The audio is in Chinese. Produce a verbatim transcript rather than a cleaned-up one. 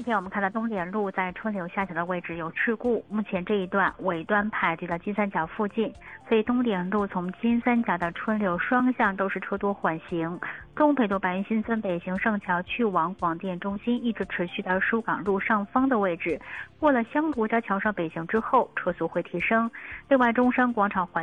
天我们看到东点路在春柳下桥的位置有事故，目前这一段尾端排队到金三角附近，所以东点路从金三角到春柳双向都是车多缓行。中北路白云新村北行上桥去往广电中心，一直持续到疏港路上方的位置，过了香国家桥上北行之后，车速会提升。另外，中山广场环